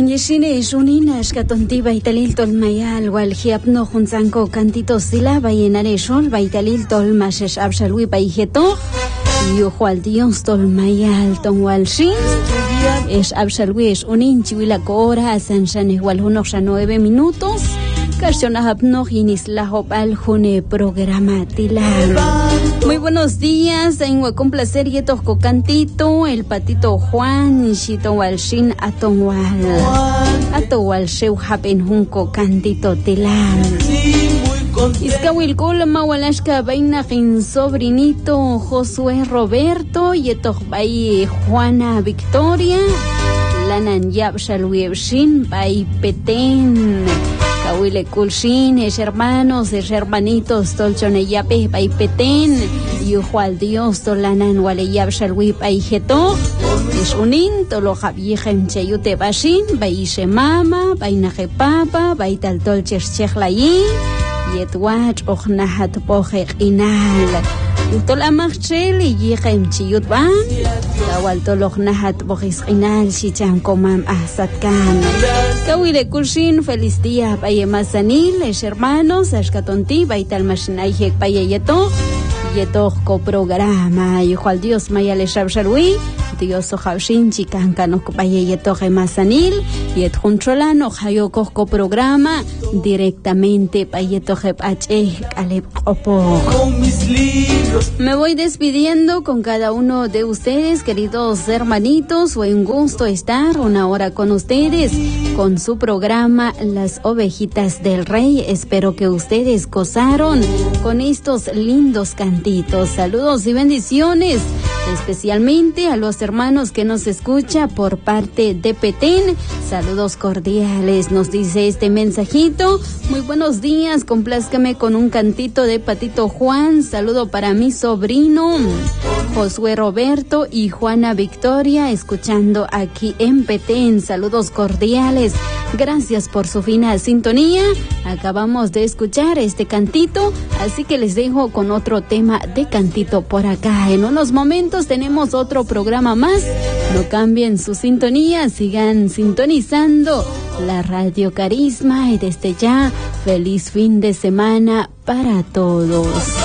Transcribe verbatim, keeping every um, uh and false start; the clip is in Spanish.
Yeshine Shunina Shkatonti Baitalil Tolmayal Walhiap no Hunzanko Cantito Sila Bayenare Shol Baitalil Tolmashesh Abshalwi Baijeto Yuhual Dios Tolmayal Tonwalshin Es Abshalwi es Unin Chihuila Cora Sanshan igual unos nueve minutos Carcionahapno Inislaho Baljune Programa Tilar. Muy buenos días, en con placer y tosco cantito, el patito Juan, Shito Walshin Atonwal, Atowal Sheu Hapen Junco Cantito Tilar. Iskawil Kolama Walashka Baina Gin sobrinito Josué Roberto, Yetohbay Juana Victoria, Lanan Yabshalwiebshin, Bay Petén. Kawile Kulshin, es hermanos, es hermanitos, Tolchone Yape, Paipeten, Yuhual Dios, Tolanan, Waleyab Shalwi, Paijeto, es unin, Tolo Javiejem Cheyute Bashin, Baishe Mama, Bainaje Papa, Baital Tolches Chechlayi, Yetwach, Ochnahat Poje Inal. Tola Marchel y Yechem Chiyut Ban, Tawal Tolok Nahat Bojis Inal, Shichan Komam Ahsatkan. Kawile Kulshin, feliz día, Baye Mazanil, es hermanos, Ashkatonti, Baital Mashinayek, Baye Yeto, Yeto co programa, Yuhual Dios Mayale Shabsharwi, Dios Ojavshin, Chikankanok Baye Yeto Mazanil, Yet Huncholano, Hayoko co programa, directamente Bayeto Hep H, Alep Opo. Me voy despidiendo con cada uno de ustedes, queridos hermanitos. Fue un gusto estar una hora con ustedes, con su programa Las Ovejitas del Rey. Espero que ustedes gozaron con estos lindos cantitos. Saludos y bendiciones, especialmente a los hermanos que nos escucha por parte de Petén. Saludos cordiales, nos dice este mensajito. Muy buenos días, complázcame con un cantito de Patito Juan. Saludo para mi sobrino Josué Roberto y Juana Victoria, escuchando aquí en Petén. Saludos cordiales, gracias por su fina sintonía. Acabamos de escuchar este cantito, así que les dejo con otro tema de cantito por acá. En unos momentos tenemos otro programa más. No cambien su sintonía, sigan sintonizando la Radio Carisma y desde ya, feliz fin de semana para todos.